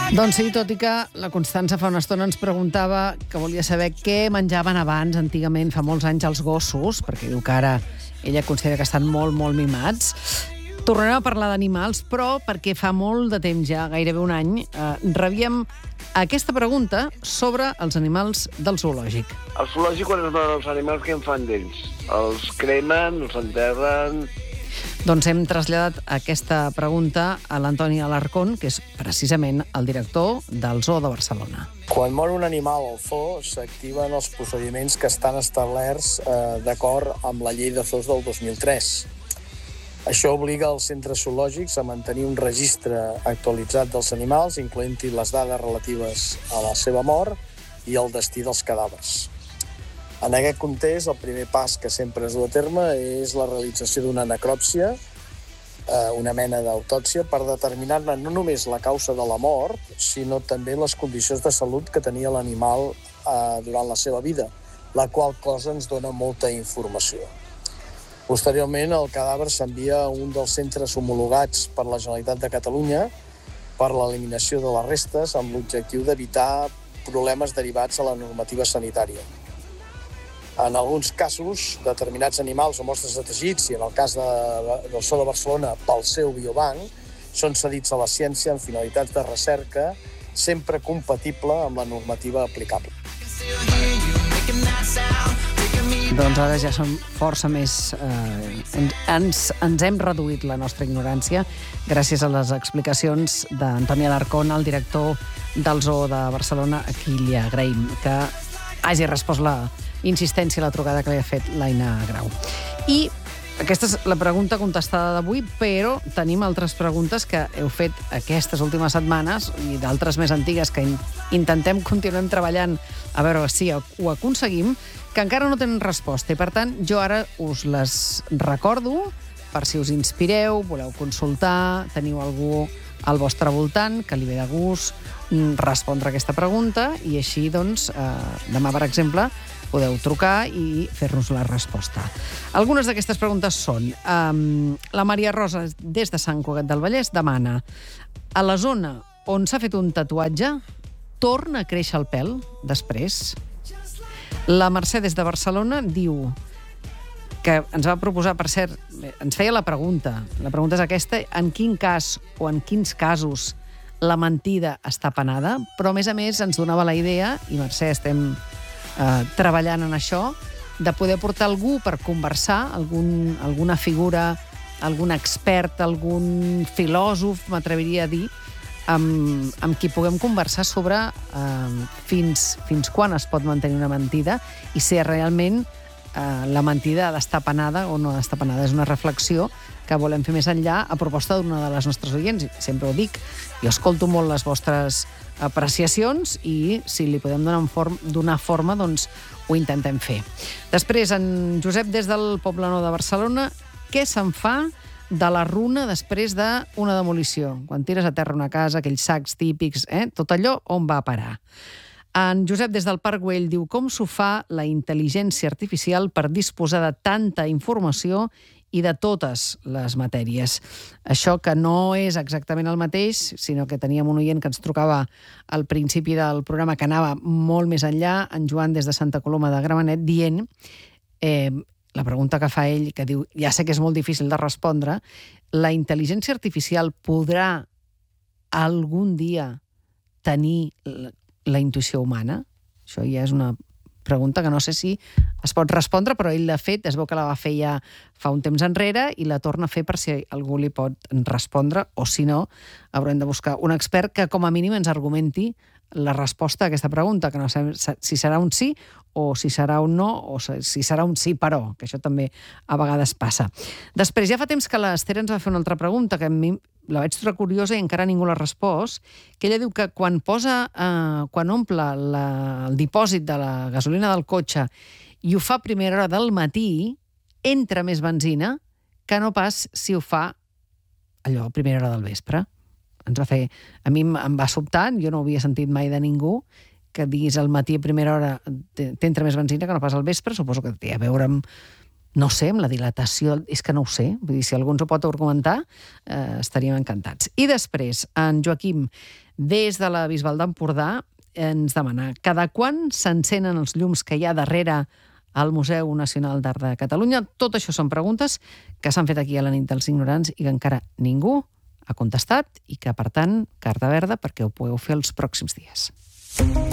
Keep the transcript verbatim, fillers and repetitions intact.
Doncs sí, tot i que la Constança fa una estona ens preguntava que volia saber què menjaven abans, antigament, fa molts anys, els gossos, perquè diu que ara ella considera que estan molt, molt mimats. Tornarem a parlar d'animals, però perquè fa molt de temps ja, gairebé un any, eh, rebíem aquesta pregunta sobre els animals del zoològic. El zoològic, quan es donen els animals, què en fan d'ells? Els cremen, els enterren... Doncs hem traslladat aquesta pregunta a l'Antoni Alarcón, que és precisament el director del Zoo de Barcelona. Quan mor un animal al zoo, s'activen els procediments que estan establerts eh, d'acord amb la llei de zoos del dos mil tres. Això obliga els centres zoològics a mantenir un registre actualitzat dels animals, incloent-hi les dades relatives a la seva mort i el destí dels cadàvers. En aquest context, el primer pas que sempre es du a terme és la realització d'una necròpsia, eh, una mena d'autòpsia, per determinar-ne no només la causa de la mort, sinó també les condicions de salut que tenia l'animal eh, durant la seva vida, la qual cosa ens dona molta informació. Posteriorment, el cadàver s'envia a un dels centres homologats per la Generalitat de Catalunya per l'eliminació de les restes amb l'objectiu d'evitar problemes derivats a la normativa sanitària. En alguns casos, determinats animals o mostres de teixits, i en el cas de, del Zoo de Barcelona, pel seu biobanc, són cedits a la ciència amb finalitats de recerca, sempre compatible amb la normativa aplicable. Doncs ara ja som força més... Eh, ens, ens hem reduït la nostra ignorància gràcies a les explicacions d'Antoni Alarcón, el director del Zoo de Barcelona, a qui li agraïm que hagi respost la insistència a la trucada que li ha fet l'Aina Grau. I aquesta és la pregunta contestada d'avui, però tenim altres preguntes que heu fet aquestes últimes setmanes i d'altres més antigues que in intentem, continuem treballant a veure si ho aconseguim, que encara no tenen resposta. I, per tant, jo ara us les recordo per si us inspireu, voleu consultar, teniu algú al vostre voltant que li ve de gust respondre a aquesta pregunta i així, doncs, eh, demà, per exemple, podeu trucar i fer-nos la resposta. Algunes d'aquestes preguntes són... Um, la Maria Rosa, des de Sant Cugat del Vallès, demana: a la zona on s'ha fet un tatuatge, torna a créixer el pèl després? La Mercè, des de Barcelona, diu que ens va proposar, per cert, ens feia la pregunta. La pregunta és aquesta: en quin cas o en quins casos la mentida està penada? Però, a més a més, ens donava la idea, i Mercè, estem eh, treballant en això, de poder portar algú per conversar, algun, alguna figura, algun expert, algun filòsof, m'atreviria a dir, amb, amb qui puguem conversar sobre eh, fins, fins quan es pot mantenir una mentida i si realment eh, la mentida ha d'estar penada o no ha d'estar penada. És una reflexió que volem fer més enllà a proposta d'una de les nostres oients. Sempre ho dic, jo escolto molt les vostres apreciacions i si li podem donar, form, donar forma, doncs ho intentem fer. Després, en Josep, des del Poblenou de Barcelona, què se'n fa de la runa després d'una demolició? Quan tires a terra una casa, aquells sacs típics, eh? Tot allò on va a parar? En Josep, des del Parc Güell, diu: com s'ho fa la intel·ligència artificial per disposar de tanta informació i de totes les matèries? Això que no és exactament el mateix, sinó que teníem un oient que ens trucava al principi del programa que anava molt més enllà, en Joan, des de Santa Coloma de Gramenet, dient... Eh, la pregunta que fa ell, que diu, ja sé que és molt difícil de respondre, la intel·ligència artificial podrà algun dia tenir la, la intuïció humana? Això ja és una pregunta que no sé si es pot respondre, però ell l'ha fet, es veu que la va fer ja fa un temps enrere i la torna a fer per si algú li pot respondre, o si no, haurem de buscar un expert que com a mínim ens argumenti la resposta a aquesta pregunta, que no sé si serà un sí o si serà un no, o si serà un sí però, que això també a vegades passa. Després, ja fa temps que l'Ester ens va fer una altra pregunta, que a mi la vaig trobar curiosa i encara ningú l'ha respost, que ella diu que quan posa, eh, quan omple la, el dipòsit de la gasolina del cotxe i ho fa a primera hora del matí, entra més benzina que no pas si ho fa allò a primera hora del vespre. Ens va fer... A mi em va sobtar, jo no ho havia sentit mai de ningú, que diguis al matí a primera hora t'entra més benzina que no pas al vespre. Suposo que té a veure amb, no sé, amb la dilatació, és que no ho sé. Vull dir, si algú ens ho pot argumentar, eh, estaríem encantats. I després, en Joaquim, des de la Bisbal d'Empordà, ens demana cada quan s'encenen els llums que hi ha darrere al Museu Nacional d'Art de Catalunya. Tot això són preguntes que s'han fet aquí a la nit dels ignorants i que encara ningú ha contestat i que, per tant, carta verda perquè ho podeu fer els pròxims dies.